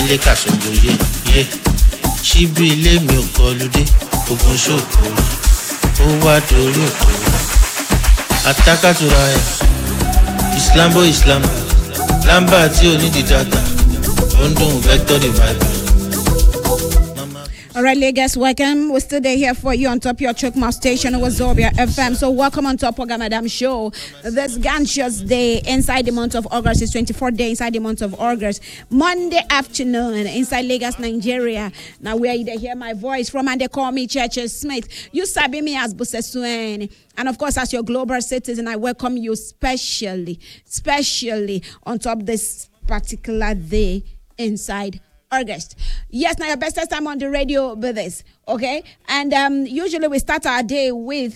délé kàṣọ́gbó yé ṣíbí ilé mi ò kọlùdé ogun ṣòkò ó wá torí òkò àtàkàtúrà ẹ̀ islambo lamba tí ò ní di data ó ń dùn vector divide. All right, Lagos, welcome. We're still there here for you on top your Chukma station, Wazobia FM. So welcome on top of Madam Show. This Gantious Day inside the month of August is 24th day inside the month of August. Monday afternoon inside Lagos, Nigeria. Now where you hear my voice from and they call me Churches Smith. You sabi me as Busesuen. And of course, as your global citizen, I welcome you specially on top this particular day inside August. Yes, now your best time on the radio with this, okay? And usually we start our day with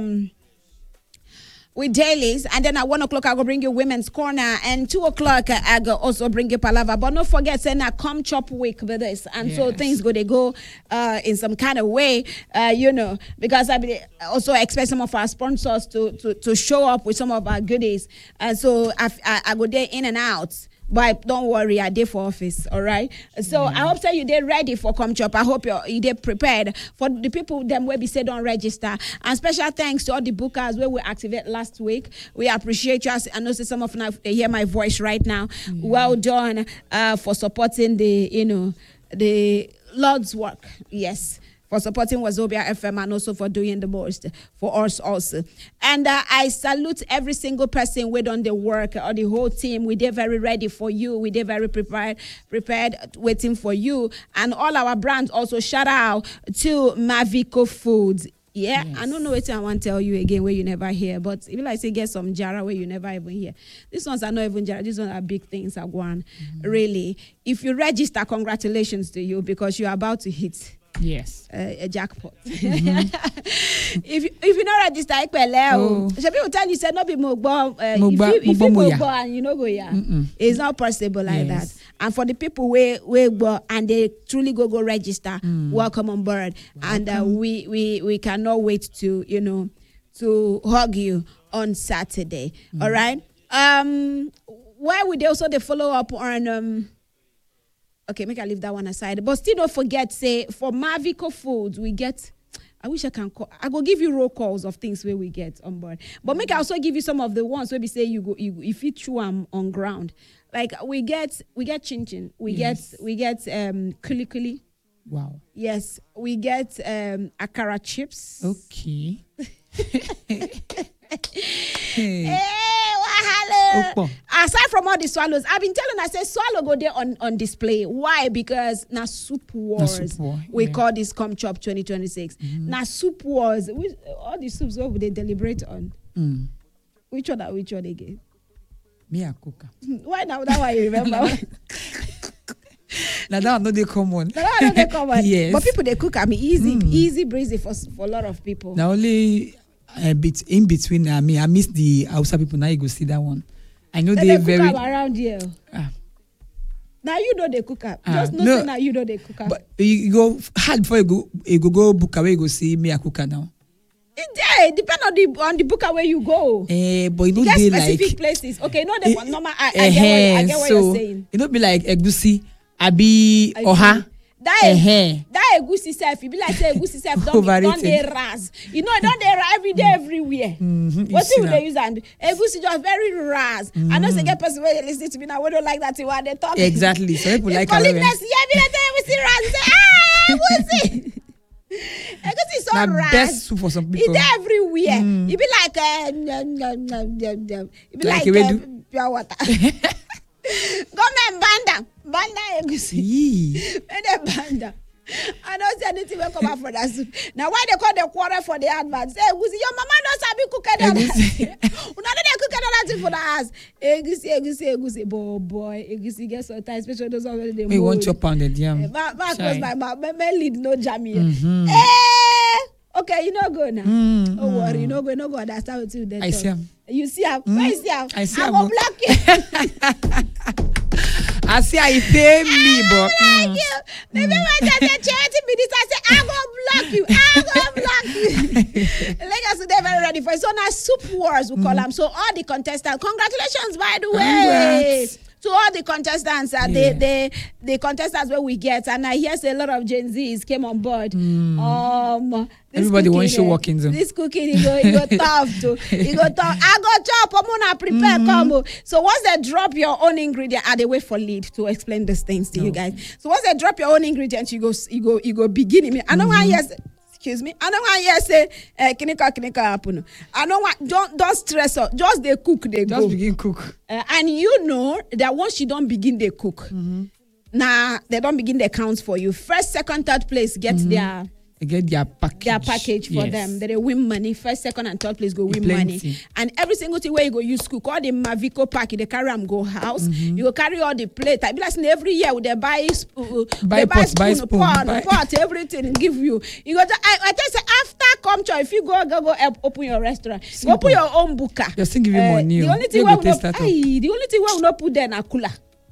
dailies, and then at 1 o'clock I go bring you Women's Corner, and 2 o'clock I go also bring you Palava. But don't forget, saying I come chop week with this, and yes. So things go in some kind of way, because I also expect some of our sponsors to show up with some of our goodies, and so I go there in and out. But don't worry, I did for office, all right? So I hope that you did ready for Come Chop. I hope you did prepared. For the people them where we say don't register. And special thanks to all the bookers where we activated last week. We appreciate you. I know some of you they hear my voice right now. Well done for supporting the Lord's work. Yes. For supporting Wazobia FM and also for doing the most for us also. And I salute every single person who done the work or the whole team. We did very ready for you. We did very prepared, waiting for you. And all our brands also shout out to Mavico Foods. Yeah, yes. I don't know what I want to tell you again where you never hear, but if you like say get some Jara where you never even hear. These ones are not even Jara, these ones are big things are going. Really. If you register, congratulations to you because you're about to hit. Yes, a jackpot. If you not register, some people tell you say no be mogbo. If you mogbo and you know go yeah, it's not possible like that. And for the people where go and they truly go register, welcome on board. Welcome. And we cannot wait to hug you on Saturday. All right. Why would they also follow up on Okay, make I leave that one aside. But still don't forget, say, for Mavico Foods, we get, I wish I can call, I go give you roll calls of things where we get on board. But make I also give you some of the ones where we say you fit through on ground. Like we get chin chin, we get kuli kuli. Wow. Yes, we get akara chips. Okay. Hey, hello. Aside from all the swallows, I've been telling I say swallow go there on display. Why? Because na soup wars. We call this Come Chop 2026. Na soup wars. All the soups what they deliberate on. Which one again? Me a cooker. Why now? That why you remember? Now that not they common. Yes. But people they cook at me easy breezy for a lot of people. Now only a bit in between I miss the Hausa people. Now you go see that one. I know they very cook around here. Now you know they cook up. Just no, now you know they cook up. But you go hard before you go book away. You go see me a cooker now. It depends on the booker where you go. But you know they specific like places. Okay, no, the normal. I get what you're saying. You know, be like egusi, abi oha. That egusi self, you be like say egusi self don't dey ras. You know, don't dey ras every day everywhere. What do they use and egusi just very ras. I know say get person where they listen to me now. We don't like that you are they talk. Exactly. So people like colleagues. Yeah, be like egusi ras. Say egusi. Egusi so ras. Best soup for some people. It's everywhere. You be like pure water. Government banda egusi. Banda. I don't see anything will come out for that soup. Now why they call the quarter for the advert? Say egusi, your mama knows how to cook it. Una dey cook it for the house. Egusi, boy. Egusi get so tight, especially those already they. We want your pounded yam. Back was my lead no jammy. Okay, you know go now. Don't worry, you know go understand what you did. I see him. You see him? I see him. I see him. I will block you. I see how you pay me, but I like you. Maybe when the charity minister say, I go block you. Lagos they're very ready for it. So now soup wars we call them. So all the contestants, congratulations by the way. to all the contestants, the contestants where we get, and I hear say a lot of Gen Zs came on board. Everybody wants to walk in. This cooking, he go tough too. He go tough. I go chop. I'm gonna prepare combo. So once they drop your own ingredient, they wait for lead to explain these things to you guys. So once they drop your own ingredients, you go begin. I know why excuse me. I don't want you say kinika happen. I don't want don't stress out. Just they cook, they just go. begin cook. And you know that once you don't begin they cook. Nah, they don't begin the counts for you. First, second, third place gets they get their package. Their package for them. They win money. First, second, and third place go win money. And every single thing where you go use cook, all the Mavico pack, they carry them go house. You go carry all the plate. I be like every year they buy spoon, pot, everything give you. You go. I tell you after come to if you go open your restaurant, go open your own buka. You're still giving money. The only thing we not put there in a cooler.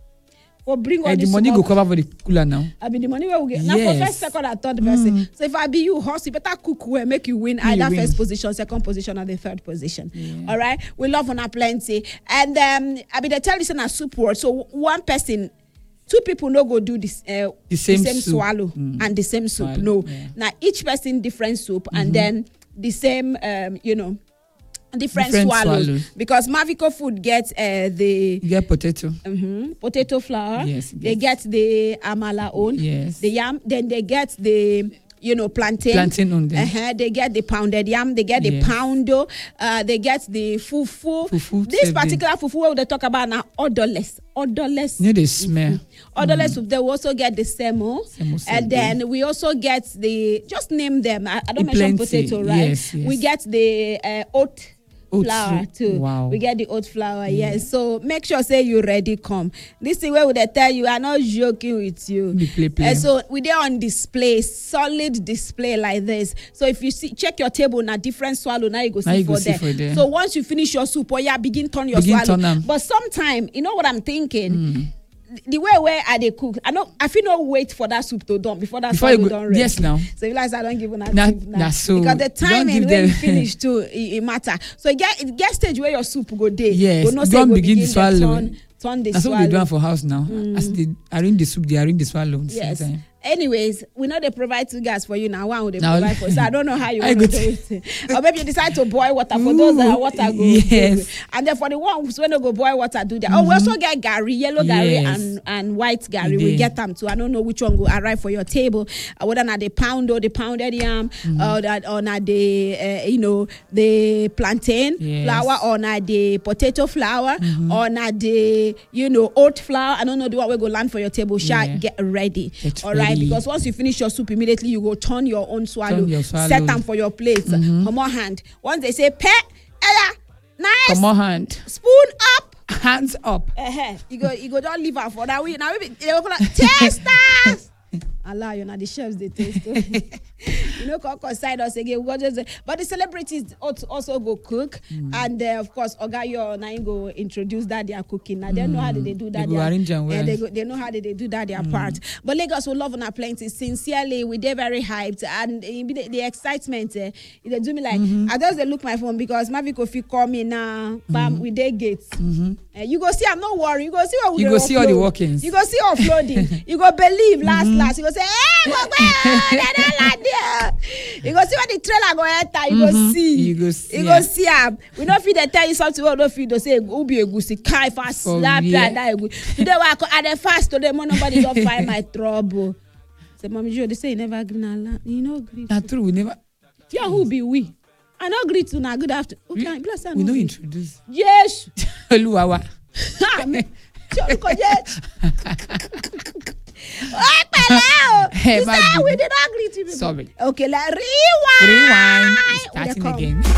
Or bring all the money go cover for the cooler now. I mean the money where we get now for first, second, and third person. So if I be you, horse, you better cook well, make you win either first position, second position, or the third position. All right, we love on our plenty, and I mean they tell this in a soup word. So one person, two people no go do this the same swallow and the same soup. Now each person different soup and then the same different swallows. Because Mavico food gets you get potato. Potato flour. Yes. They get the amala own. Yes. The yam. Then they get the plantain. Plantain on them. They get the pounded yam. They get the poundo. They get the fufu. This particular fufu where they talk about now odorless. You know the smell. Odorless soup. They will also get the semo. And then we also get the, just name them. I don't mention potato, right? Yes. We get the oat flour too. Wow. We get the oat flour, yes. So make sure say you ready come. This is where they tell you, I'm not joking with you. Play. So we there on display, solid display like this. So if you check your table now, different swallow, now you go see for there. So once you finish your soup, begin turn your swallow. But sometime, you know what I'm thinking? The way where I they cook, I feel no wait for that soup to done before swallow done ready. Yes, now. So you realize I don't give you that's so because the timing when you finish too, it matter. So it get stage where your soup go day. Yes, don't begin to swallow. Turn the that's swallow. what they do for house now. As they arrange the soup, they arrange the swallow. Yes. Anyways, we know they provide two gas for you now. One would they provide for? So I don't know how you want to do it. Or maybe you decide to boil water for those that are water go. Yes. And then for the ones when they go boil water, do that. We also get gari, yellow gari and white gari. We get them too. I don't know which one will arrive for your table. Whether not the pound or the pounded yam, or not the the plantain flour, or not the potato flour, or not the oat flour. I don't know the one we go land for your table. Get ready. All right. Because once you finish your soup, immediately you go turn your own swallow. Set them for your plates. Come on, hand. Once they say pet, nice. Come on, hand. Spoon up. Hands up. You go don't leave her for that way. Now they will call testers. Allah, the chefs they taste. Come side us again. But the celebrities also go cook, and of course, Ogayo now go introduce that they are cooking. Now they know how they do that. They know how they do that their part. But Lagos will love on our plenty. Sincerely, we they very hyped, and the excitement. They do me like I just look my phone because Mavico Kofi call me now. Bam, we day gates. You go see. I'm not worried. You go see what we. You go see all the workings. You go see offloading. You go believe last. You go say, hey, go they don't like there. You go see what the trailer go enter. You go see. You go see. We don't feel they tell you something. We don't feel they say who be a goosey. Kai fast slap you and that. Today I the fast today. Nobody don't find my trouble. Say, Mommy Joe, they say you never agree na. You know agree. That's true. We never. Yeah, who be we? I don't agree to na good after. Okay, bless her. We don't introduce. Yes. Luawa. We did not agree to you. Sorry. Okay, like rewind. Starting again.